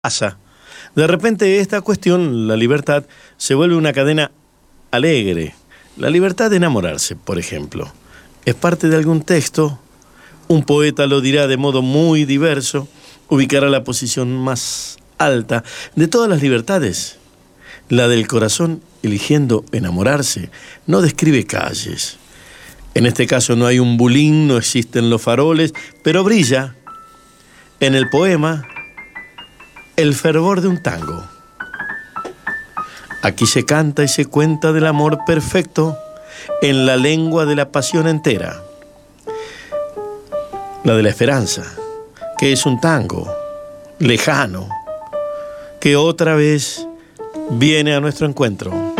pasa. De repente esta cuestión, la libertad, se vuelve una cadena alegre. La libertad de enamorarse, por ejemplo, es parte de algún texto. Un poeta lo dirá de modo muy diverso, ubicará la posición más alta de todas las libertades. La del corazón eligiendo enamorarse no describe calles. En este caso no hay un bulín, no existen los faroles, pero brilla en el poema el fervor de un tango. Aquí se canta y se cuenta del amor perfecto en la lengua de la pasión entera. La de la esperanza, que es un tango lejano, que otra vez viene a nuestro encuentro.